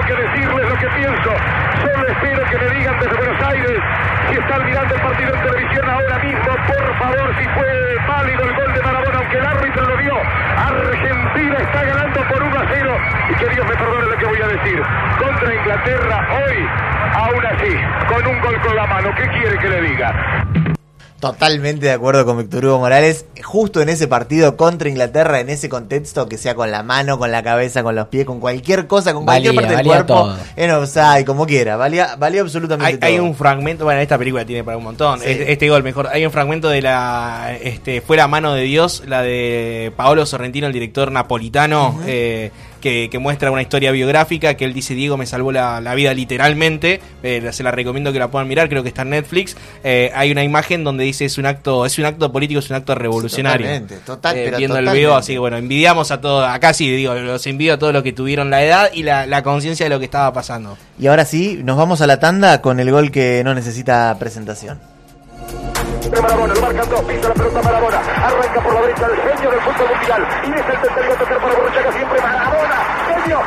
que decirles lo que pienso. Solo espero que me digan desde Buenos Aires si están mirando el partido en televisión ahora mismo, por favor, si fue válido el gol de Maradona, aunque el árbitro lo dio. Argentina está ganando por 1-0 y que Dios me perdone lo que voy a decir. Contra Inglaterra hoy, aún así, con un gol con la mano, ¿qué quiere que le diga? Totalmente de acuerdo con Víctor Hugo Morales. Justo en ese partido contra Inglaterra, en ese contexto, que sea con la mano, con la cabeza, con los pies, con cualquier cosa, con cualquier parte del cuerpo, todo. En offside, como quiera, valía absolutamente todo. Hay un fragmento, bueno, esta película tiene para un montón, sí. Este gol mejor, hay un fragmento de la fue la mano de Dios, la de Paolo Sorrentino, el director napolitano, que muestra una historia biográfica, que él dice: Diego me salvó la vida literalmente, se la recomiendo que la puedan mirar, creo que está en Netflix. Hay una imagen donde dice es un acto político, es un acto revolucionario. Totalmente, viendo el video, así que bueno, envidiamos a todos, acá sí digo, los envidio a todos los que tuvieron la edad y la conciencia de lo que estaba pasando. Y ahora sí, nos vamos a la tanda con el gol que no necesita presentación. Maradona, lo marcan dos, pisa la pelota Maradona, arranca por la derecha el genio del fútbol mundial, y es el tercero a tocar para Borruchaga siempre Maradona, genio,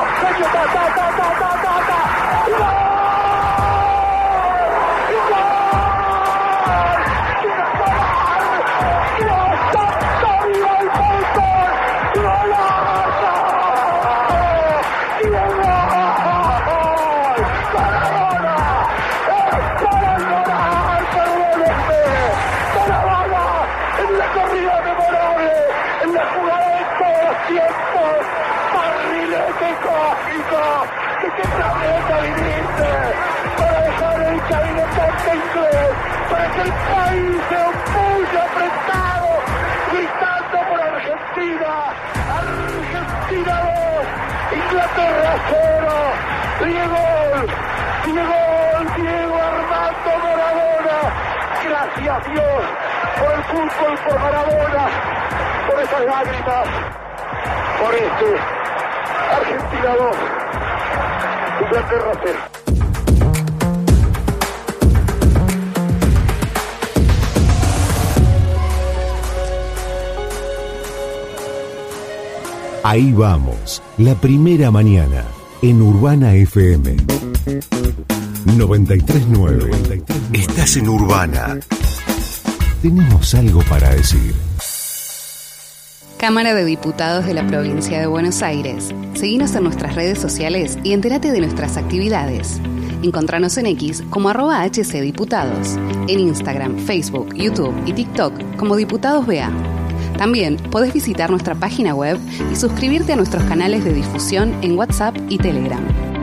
para que el país sea muy apretado, gritando por Argentina, Argentina 2, Inglaterra 0, Diego Armando Maradona, gracias Dios por el fútbol, por Maradona, por esas lágrimas, por Argentina 2, Inglaterra 0. Ahí vamos, la primera mañana, en Urbana FM 93.9. Estás en Urbana. Tenemos algo para decir. Cámara de Diputados de la Provincia de Buenos Aires. Seguinos en nuestras redes sociales y entérate de nuestras actividades. Encontranos en X como @HCDiputados, en Instagram, Facebook, YouTube y TikTok como Diputados BA. También podés visitar nuestra página web y suscribirte a nuestros canales de difusión en WhatsApp y Telegram.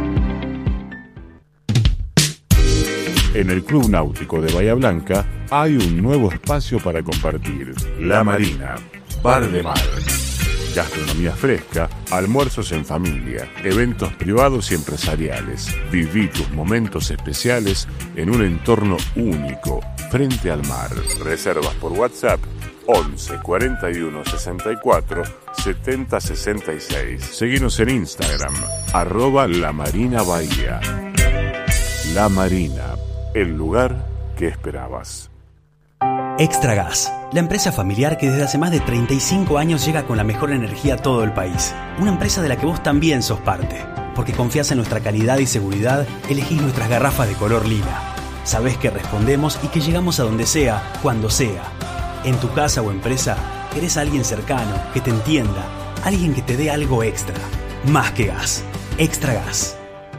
En el Club Náutico de Bahía Blanca hay un nuevo espacio para compartir. La Marina, bar de mar. Gastronomía fresca, almuerzos en familia, eventos privados y empresariales. Viví tus momentos especiales en un entorno único, frente al mar. Reservas por WhatsApp 11 41 64 70 66. Seguinos en Instagram, @LaMarinaBahía. La Marina, el lugar que esperabas. Extra Gas, la empresa familiar que desde hace más de 35 años llega con la mejor energía a todo el país. Una empresa de la que vos también sos parte. Porque confías en nuestra calidad y seguridad, elegís nuestras garrafas de color lila. Sabés que respondemos y que llegamos a donde sea, cuando sea. En tu casa o empresa, querés a alguien cercano, que te entienda, alguien que te dé algo extra. Más que gas. Extra Gas.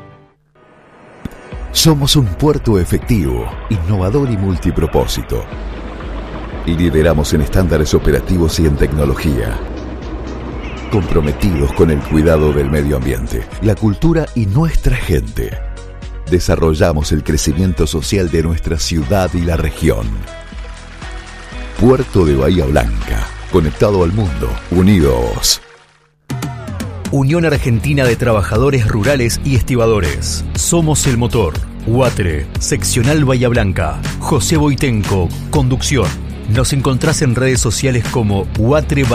Somos un puerto efectivo, innovador y multipropósito. Lideramos en estándares operativos y en tecnología. Comprometidos con el cuidado del medio ambiente, la cultura y nuestra gente. Desarrollamos el crecimiento social de nuestra ciudad y la región. Puerto de Bahía Blanca, conectado al mundo, unidos. Unión Argentina de Trabajadores Rurales y Estibadores. Somos el motor. UATRE, Seccional Bahía Blanca. José Boitenco, conducción. Nos encontrás en redes sociales como UATRE